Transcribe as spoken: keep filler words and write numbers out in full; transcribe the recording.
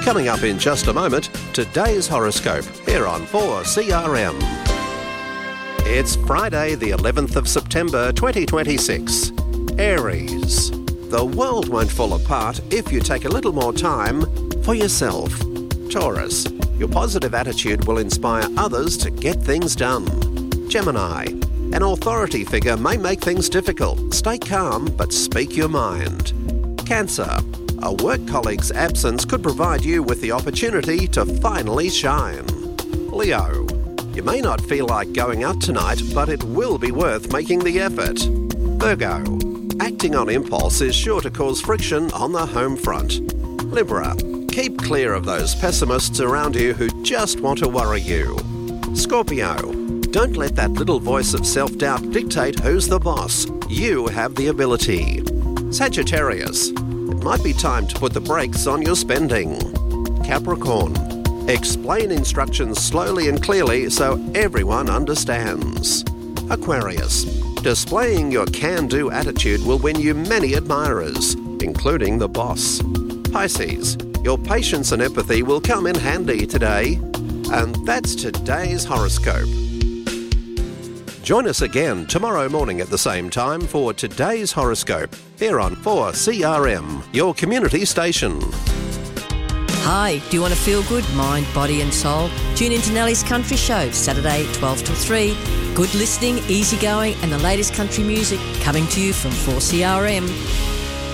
Coming up in just a moment, today's horoscope here on four C R M. It's Friday the eleventh of September twenty twenty-six. Aries. The world won't fall apart if you take a little more time for yourself. Taurus. Your positive attitude will inspire others to get things done. Gemini. An authority figure may make things difficult. Stay calm but speak your mind. Cancer. A work colleague's absence could provide you with the opportunity to finally shine. Leo. You may not feel like going out tonight, but it will be worth making the effort. Virgo. Acting on impulse is sure to cause friction on the home front. Libra. Keep clear of those pessimists around you who just want to worry you. Scorpio. Don't let that little voice of self-doubt dictate who's the boss. You have the ability. Sagittarius. It might be time to put the brakes on your spending. Capricorn. Explain instructions slowly and clearly so everyone understands. Aquarius. Displaying your can-do attitude will win you many admirers, including the boss. Pisces. Your patience and empathy will come in handy today. And that's today's horoscope. Join us again tomorrow morning at the same time for today's horoscope here on four C R M, your community station. Hi, do you want to feel good, mind, body and soul? Tune into Nellie's Country Show, Saturday twelve till three. Good listening, easy going and the latest country music coming to you from four C R M.